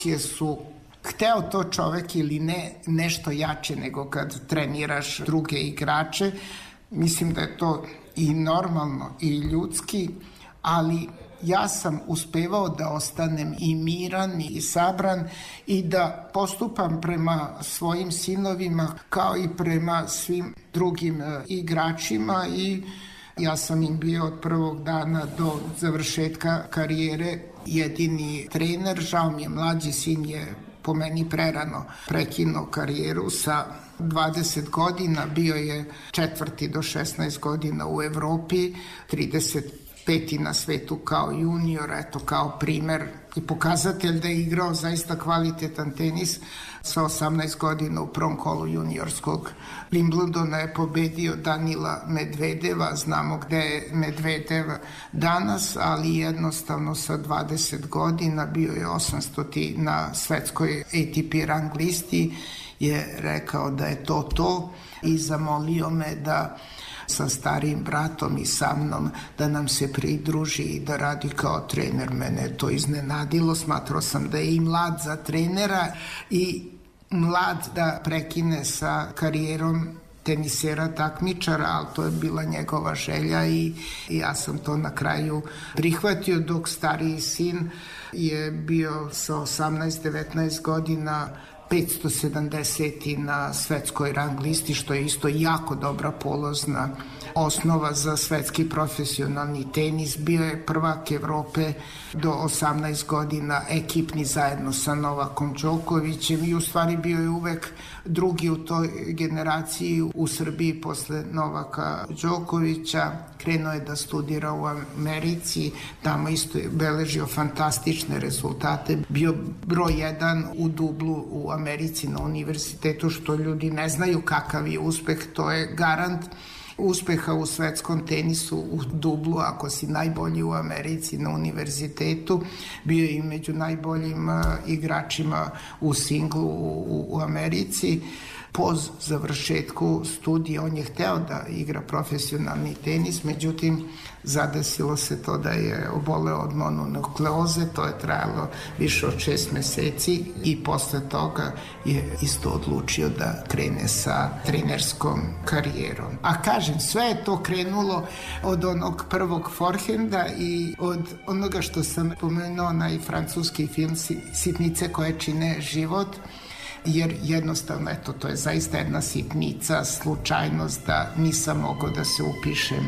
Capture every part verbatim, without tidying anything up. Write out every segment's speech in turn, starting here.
jer su hteo to čovek ili ne nešto jače nego kad treniraš druge igrače. Mislim da je to i normalno i ljudski, ali ja sam uspevao da ostanem i miran i sabran i da postupam prema svojim sinovima kao i prema svim drugim igračima i ja sam im bio od prvog dana do završetka karijere jedini trener. Žao mi je, mlađi sin je po meni prerano prekinuo karijeru sa dvadeset godina, bio je četvrti do šesnaest godina u Evropi, trideset peti na svetu kao junior, eto kao primer i pokazatelj da je igrao zaista kvalitetan tenis. Sa osamnaest godina u prvom kolu juniorskog Wimbledona je pobedio Danila Medvedeva, znamo gde je Medvedev danas, ali jednostavno sa dvadeset godina bio je osamstoti na svetskoj A T P rang listi, je rekao da je to to i zamolio me da sa starijim bratom i sa mnom da nam se pridruži i da radi kao trener. Mene je to iznenadilo, smatrao sam da je i mlad za trenera i mlad da prekine sa karijerom tenisera takmičara, ali to je bila njegova želja i ja sam to na kraju prihvatio, dok stariji sin je bio sa osamnaest devetnaest godina petsto sedamdeseti na svetskoj rang listi, što je isto jako dobra polazna osnova za svetski profesionalni tenis. Bio je prvak Evrope do osamnaest godina, ekipni zajedno sa Novakom Đokovićem i u stvari bio je uvek drugi u toj generaciji u Srbiji posle Novaka Đokovića. Krenuo je da studira u Americi, tamo isto je beležio fantastične rezultate. Bio broj jedan u dublu u Americi na univerzitetu, što ljudi ne znaju kakav je uspeh, to je garant uspeha u svetskom tenisu u dublu, ako si najbolji u Americi na univerzitetu. Bio je i među najboljim igračima u singlu u, u Americi. Po završetku studija on je hteo da igra profesionalni tenis, međutim zadesilo se to da je oboleo od mononukleoze, to je trajalo više od šest meseci i posle toga je isto odlučio da krene sa trenerskom karijerom. A kažem, sve je to krenulo od onog prvog forhenda i od onoga što sam pomenuo, onaj francuski film Sitnice koje čine život, jer jednostavno, eto, to je zaista jedna sitnica, slučajnost da nisam mogao da se upišem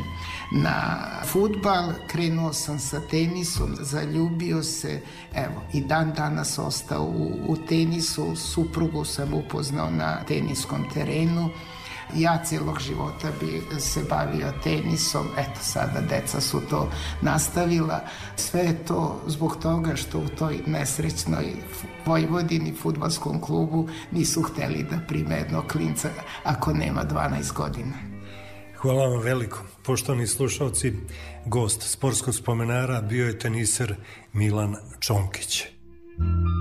na fudbal, krenuo sam sa tenisom, zaljubio se, evo, i dan danas ostao u, u tenisu, suprugu sam upoznao na teniskom terenu. Ja celog života bi se bavio tenisom, eto sada deca su to nastavila. Sve je to zbog toga što u toj nesrećnoj Vojvodini fudbalskom klubu nisu hteli da prime jednog klinca ako nema dvanaest godina. Hvala vam veliko. Poštovani slušalci, gost Sportskog spomenara bio je teniser Milan Čonkić.